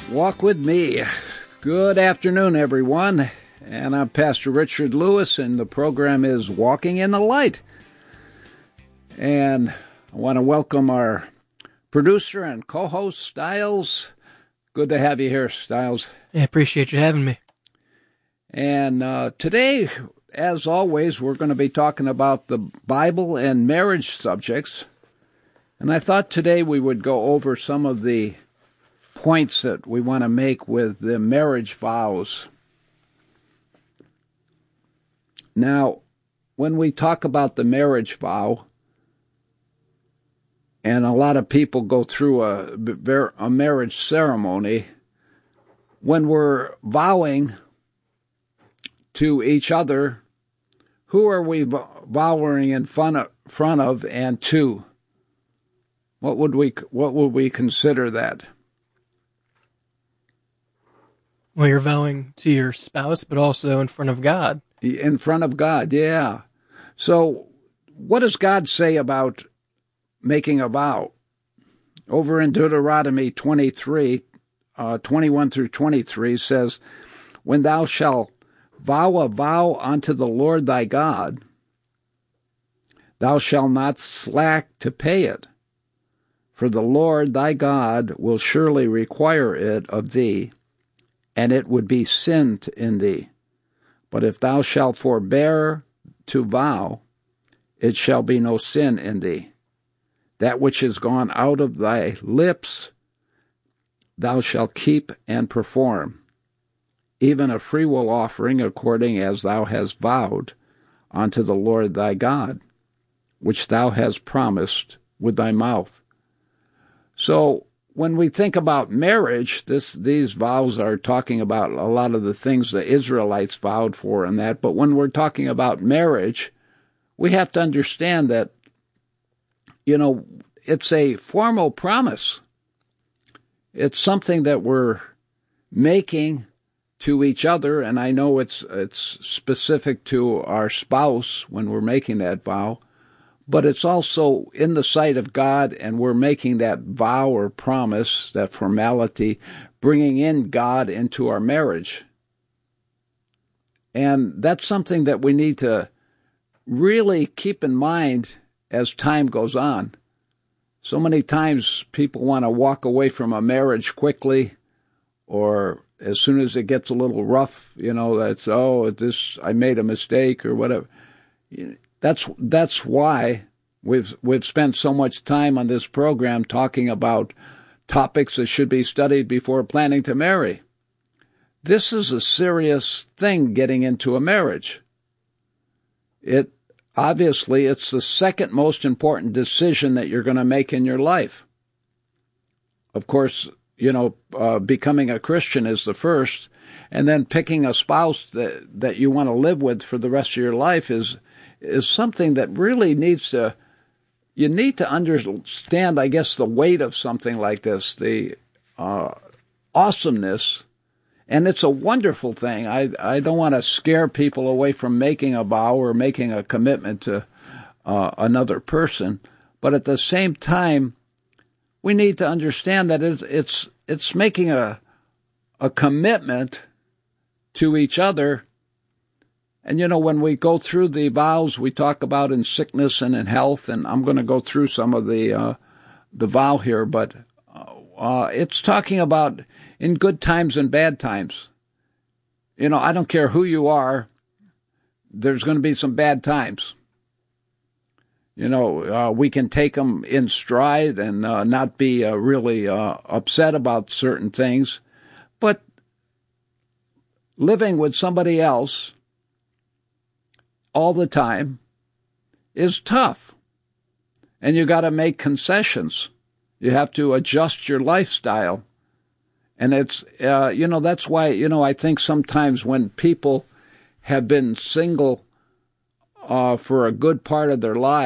Walk with me. Good afternoon, everyone. And I'm Pastor Richard Lewis, and the program is Walking in the Light. And I want to welcome our producer and co-host, Stiles. Good to have you here, Stiles. I appreciate you having me. And today, as always, we're going to be talking about the Bible and marriage subjects. And I thought today we would go over some of the points that we want to make with the marriage vows. Now, when we talk about the marriage vow, and a lot of people go through a marriage ceremony, when we're vowing to each other, who are we vowing in front of and to? What would we consider that? Well, you're vowing to your spouse, but also in front of God. In front of God, yeah. So what does God say about making a vow? Over in Deuteronomy 23, 21 through 23 says, "When thou shalt vow a vow unto the Lord thy God, thou shalt not slack to pay it, for the Lord thy God will surely require it of thee, and it would be sin in thee. But if thou shalt forbear to vow, it shall be no sin in thee. That which is gone out of thy lips thou shalt keep and perform, even a freewill offering according as thou hast vowed unto the Lord thy God, which thou hast promised with thy mouth." So when we think about marriage, these vows are talking about a lot of the things the Israelites vowed for and that. But when we're talking about marriage, we have to understand that, it's a formal promise. It's something that we're making to each other, and I know it's specific to our spouse when we're making that vow, but it's also in the sight of God, and we're making that vow or promise, that formality, bringing in God into our marriage. And that's something that we need to really keep in mind as time goes on. So many times people want to walk away from a marriage quickly, or as soon as it gets a little rough, I made a mistake or whatever. That's why we've spent so much time on this program talking about topics that should be studied before planning to marry. This is a serious thing, getting into a marriage. Obviously, it's the second most important decision that you're going to make in your life. Of course, becoming a Christian is the first, and then picking a spouse that you want to live with for the rest of your life is something that really you need to understand, I guess, the weight of something like this, the awesomeness. And it's a wonderful thing. I don't want to scare people away from making a vow or making a commitment to another person. But at the same time, we need to understand that it's making a commitment to each other. And, when we go through the vows we talk about in sickness and in health, and I'm going to go through some of the vow here, but it's talking about in good times and bad times. I don't care who you are, there's going to be some bad times. We can take them in stride and not be really upset about certain things, but living with somebody else all the time is tough, and you got to make concessions. You have to adjust your lifestyle, and it's that's why I think sometimes when people have been single for a good part of their lives,